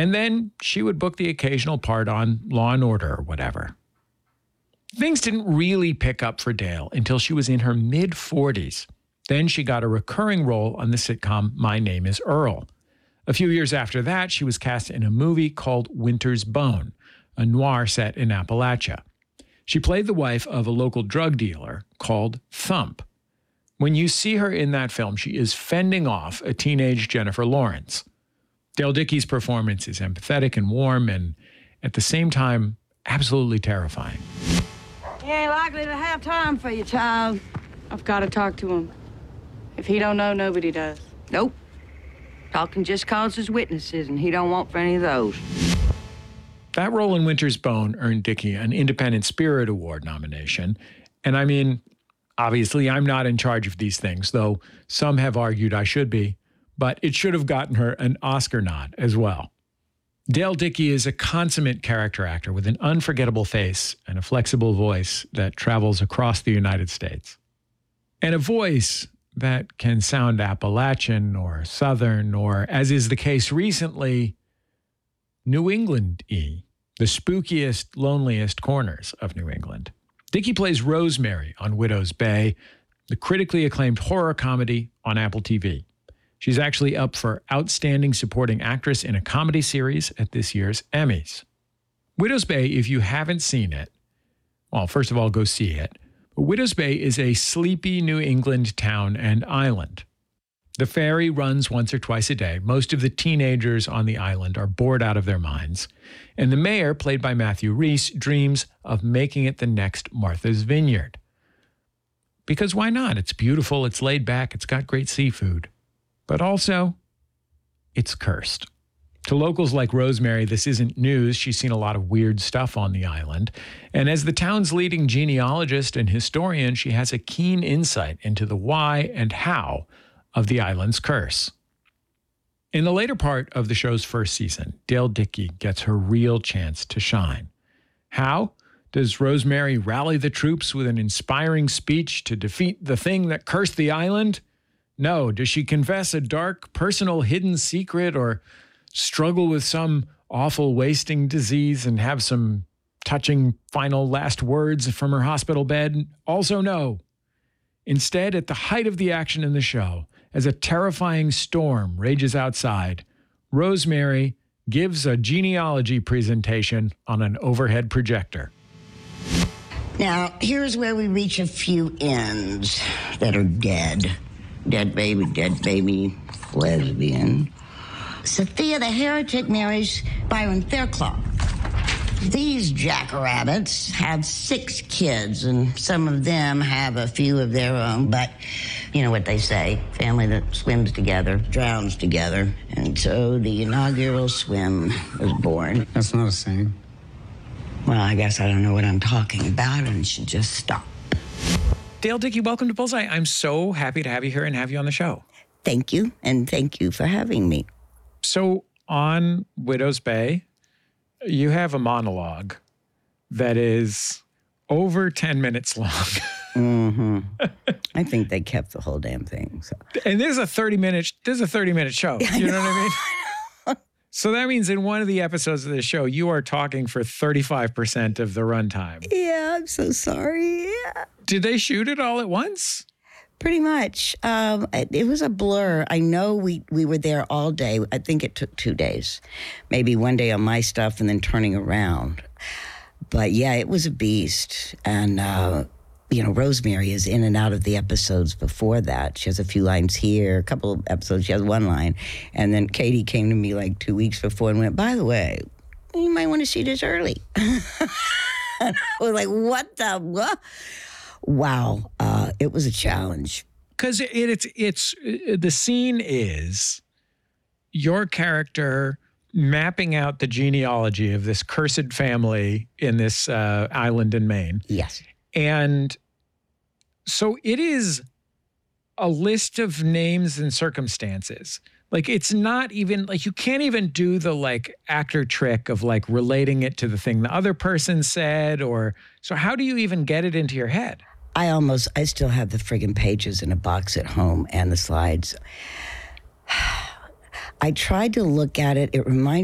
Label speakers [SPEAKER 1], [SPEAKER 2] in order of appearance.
[SPEAKER 1] And then she would book the occasional part on Law and Order or whatever. Things didn't really pick up for Dale until she was in her mid-40s. Then she got a recurring role on the sitcom My Name is Earl. A few years after that, she was cast in a movie called Winter's Bone, a noir set in Appalachia. She played the wife of a local drug dealer called Thump. When you see her in that film, she is fending off a teenage Jennifer Lawrence. Dale Dickey's performance is empathetic and warm and, at the same time, absolutely terrifying.
[SPEAKER 2] He ain't likely to have time for you, child.
[SPEAKER 3] I've got to talk to him. If he don't know, nobody does.
[SPEAKER 2] Nope. Talking just causes witnesses, and he don't want for any of those.
[SPEAKER 1] That role in Winter's Bone earned Dickey an Independent Spirit Award nomination. And I mean, obviously, I'm not in charge of these things, though some have argued I should be, but it should have gotten her an Oscar nod as well. Dale Dickey is a consummate character actor with an unforgettable face and a flexible voice that travels across the United States. And a voice that can sound Appalachian or Southern or, as is the case recently, New England-y, the spookiest, loneliest corners of New England. Dickey plays Rosemary on Widow's Bay, the critically acclaimed horror comedy on Apple TV. She's actually up for Outstanding Supporting Actress in a Comedy Series at this year's Emmys. Widow's Bay, if you haven't seen it, well, first of all, go see it. But Widow's Bay is a sleepy New England town and island. The ferry runs once or twice a day. Most of the teenagers on the island are bored out of their minds. And the mayor, played by Matthew Rhys, dreams of making it the next Martha's Vineyard. Because why not? It's beautiful, it's laid back, it's got great seafood. But also, it's cursed. To locals like Rosemary, this isn't news. She's seen a lot of weird stuff on the island. And as the town's leading genealogist and historian, she has a keen insight into the why and how of the island's curse. In the later part of the show's first season, Dale Dickey gets her real chance to shine. How? Does Rosemary rally the troops with an inspiring speech to defeat the thing that cursed the island? No. Does she confess a dark, personal, hidden secret or struggle with some awful wasting disease and have some touching final last words from her hospital bed? Also no. Instead, at the height of the action in the show, as a terrifying storm rages outside, Rosemary gives a genealogy presentation on an overhead projector.
[SPEAKER 4] Now, here's where we reach a few ends that are dead. Dead baby, lesbian. Sophia the heretic marries Byron Fairclough. These jackrabbits have 6 kids, and some of them have a few of their own. But you know what they say, family that swims together drowns together. And so the inaugural swim was born.
[SPEAKER 5] That's not a saying.
[SPEAKER 4] Well, I guess I don't know what I'm talking about and should just stop.
[SPEAKER 1] Dale Dickey, welcome to Bullseye. I'm so happy to have you here and have you on the show.
[SPEAKER 4] Thank you, and thank you for having me.
[SPEAKER 1] So on Widow's Bay, you have a monologue that is over 10 minutes long.
[SPEAKER 4] Mm-hmm. I think they kept the whole damn thing. So.
[SPEAKER 1] And there's a 30-minute show. You know what I mean? So that means in one of the episodes of the show, you are talking for 35% of the runtime.
[SPEAKER 4] Yeah, I'm so sorry. Yeah.
[SPEAKER 1] Did they shoot it all at once?
[SPEAKER 4] Pretty much. It was a blur. I know we were there all day. I think it took 2 days. Maybe one day on my stuff and then turning around. But yeah, it was a beast. And, Rosemary is in and out of the episodes before that. She has a few lines here, a couple of episodes, she has one line. And then Katie came to me like 2 weeks before and went, by the way, you might want to see this early. And I was like, what? Wow, it was a challenge.
[SPEAKER 1] Because it's the scene is your character mapping out the genealogy of this cursed family in this island in Maine.
[SPEAKER 4] Yes.
[SPEAKER 1] And so it is a list of names and circumstances. Like, it's not even, like, you can't even do the, like, actor trick of, like, relating it to the thing the other person said, or, so how do you even get it into your head?
[SPEAKER 4] I still have the friggin' pages in a box at home and the slides. I tried to look at it. It reminded